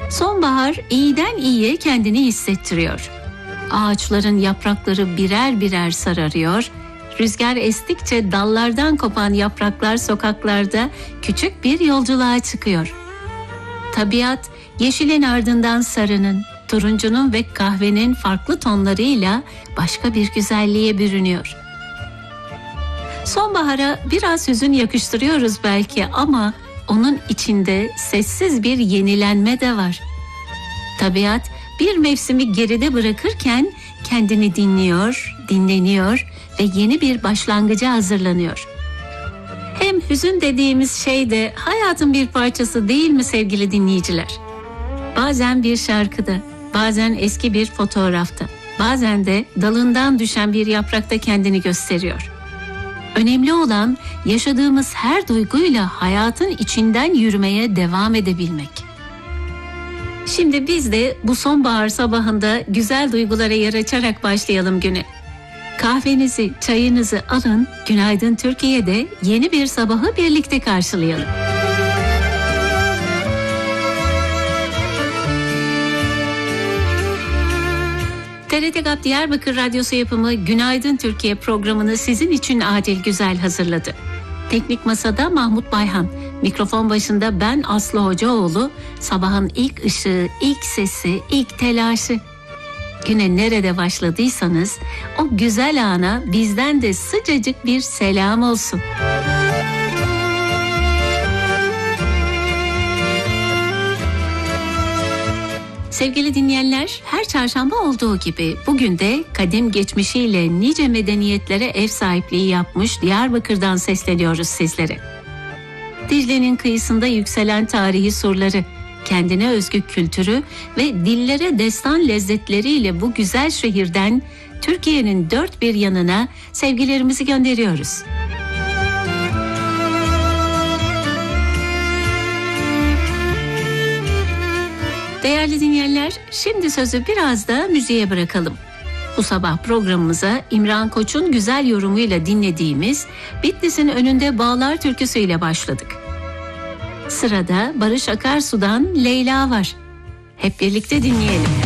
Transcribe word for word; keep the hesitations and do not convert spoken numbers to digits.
Sonbahar iyiden iyiye kendini hissettiriyor. Ağaçların yaprakları birer birer sararıyor. Rüzgar estikçe dallardan kopan yapraklar sokaklarda küçük bir yolculuğa çıkıyor. Tabiat yeşilin ardından sarının, turuncunun ve kahvenin farklı tonlarıyla başka bir güzelliğe bürünüyor. Sonbahara biraz hüzün yakıştırıyoruz belki ama onun içinde sessiz bir yenilenme de var. Tabiat bir mevsimi geride bırakırken kendini dinliyor, dinleniyor ve yeni bir başlangıca hazırlanıyor. Hem hüzün dediğimiz şey de hayatın bir parçası değil mi sevgili dinleyiciler? Bazen bir şarkıda, bazen eski bir fotoğrafta, bazen de dalından düşen bir yaprakta kendini gösteriyor. Önemli olan yaşadığımız her duyguyla hayatın içinden yürümeye devam edebilmek. Şimdi biz de bu sonbahar sabahında güzel duygulara yer açarak başlayalım güne. Kahvenizi, çayınızı alın, Günaydın Türkiye'de yeni bir sabahı birlikte karşılayalım. T R T GAP Diyarbakır Radyosu yapımı Günaydın Türkiye programını sizin için Adil Güzel hazırladı. Teknik Masada Mahmut Bayhan, mikrofon başında ben Aslı Hocaoğlu, sabahın ilk ışığı, ilk sesi, ilk telaşı. Güne nerede başladıysanız o güzel ana bizden de sıcacık bir selam olsun. Sevgili dinleyenler, her çarşamba olduğu gibi bugün de kadim geçmişiyle nice medeniyetlere ev sahipliği yapmış Diyarbakır'dan sesleniyoruz sizlere. Dicle'nin kıyısında yükselen tarihi surları, kendine özgü kültürü ve dillere destan lezzetleriyle bu güzel şehirden Türkiye'nin dört bir yanına sevgilerimizi gönderiyoruz. Değerli dinleyenler, şimdi sözü biraz da müziğe bırakalım. Bu sabah programımıza İmran Koç'un güzel yorumuyla dinlediğimiz Bitlis'in önünde bağlar türküsüyle başladık. Sırada Barış Akarsu'dan Leyla var. Hep birlikte dinleyelim.